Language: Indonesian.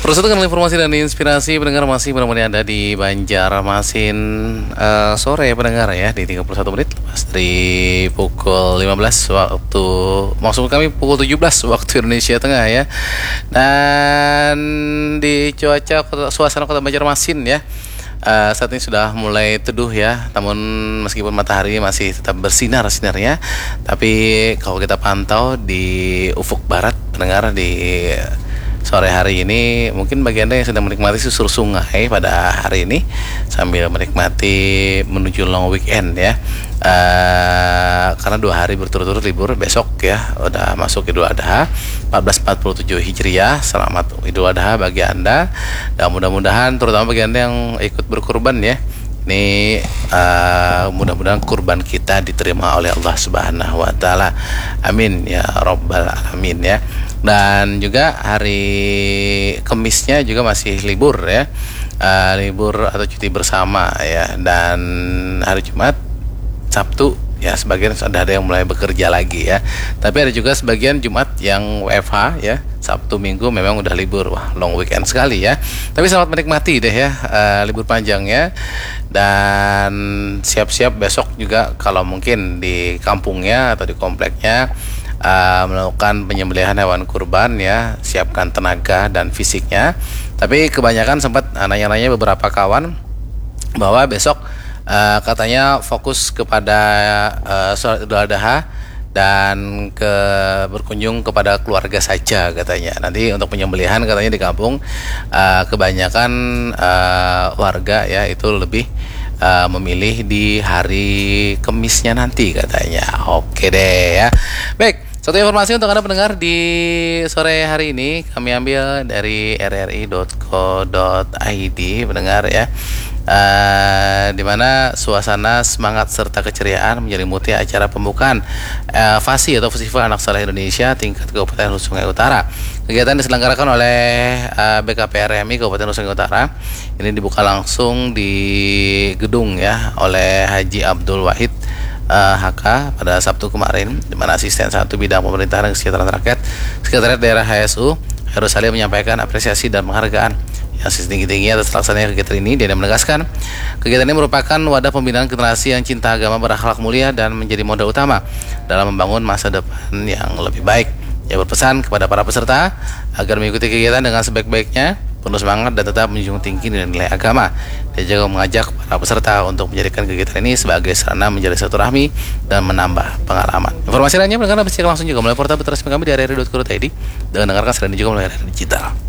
Persatukan informasi dan inspirasi pendengar masih menemani Anda di Banjarmasin sore pendengar ya di 31 menit lepas dari pukul 15 waktu maksud kami pukul 17 waktu Indonesia Tengah ya. Dan di suasana kota Banjarmasin ya. Saat ini sudah mulai teduh ya, namun meskipun matahari masih tetap bersinar-sinarnya, tapi kalau kita pantau di ufuk barat pendengar di sore hari ini mungkin bagi Anda yang sedang menikmati susur sungai pada hari ini sambil menikmati menuju long weekend ya, karena 2 hari berturut-turut libur. Besok ya udah masuk Idul Adha 1447 Hijriah. Selamat Idul Adha bagi Anda, dan mudah-mudahan terutama bagi Anda yang ikut berkurban ya, ini mudah-mudahan kurban kita diterima oleh Allah Subhanahu wa taala. Amin ya rabbal alamin ya. Dan juga hari Kemisnya juga masih libur ya, libur atau cuti bersama ya. Dan hari Jumat, Sabtu ya sebagian ada yang mulai bekerja lagi ya. Tapi ada juga sebagian Jumat yang WFH ya. Sabtu Minggu memang udah libur. Wah, long weekend sekali ya. Tapi selamat menikmati deh ya libur panjangnya. Dan siap-siap besok juga kalau mungkin di kampungnya atau di kompleknya melakukan penyembelihan hewan kurban ya, siapkan tenaga dan fisiknya. Tapi kebanyakan sempat nanya-nanya beberapa kawan bahwa besok katanya fokus kepada sholat Idul Adha dan berkunjung kepada keluarga saja katanya. Nanti untuk penyembelihan katanya di kampung kebanyakan warga ya itu lebih memilih di hari Kemisnya nanti katanya. Oke deh ya. Baik, satu informasi untuk Anda pendengar di sore hari ini kami ambil dari rri.co.id pendengar ya. Di mana suasana semangat serta keceriaan menyelimuti acara pembukaan FASI atau Festival Anak Saleh Indonesia tingkat Kabupaten Hulu Sungai Utara. Kegiatan diselenggarakan oleh BKPRMI Kabupaten Hulu Sungai Utara. Ini dibuka langsung di gedung ya oleh Haji Abdul Wahid HK pada Sabtu kemarin, di mana Asisten 1 Bidang Pemerintahan dan Kesejahteraan Rakyat Sekretariat Daerah HSU Heru Salim menyampaikan apresiasi dan penghargaan yang setinggi-tingginya atas terlaksananya kegiatan ini. Dia menegaskan kegiatan ini merupakan wadah pembinaan generasi yang cinta agama, berakhlak mulia, dan menjadi modal utama dalam membangun masa depan yang lebih baik. Ia berpesan kepada para peserta agar mengikuti kegiatan dengan sebaik-baiknya, penuh semangat dan tetap menjunjung tinggi nilai-nilai agama. Dia juga mengajak para peserta untuk menjadikan kegiatan ini sebagai sarana menjalin silaturahmi dan menambah pengalaman. Informasi lainnya mendengar bisa langsung juga melalui portal resmi kami di rri.co.id dan mendengarkan selain juga melalui RRI Digital.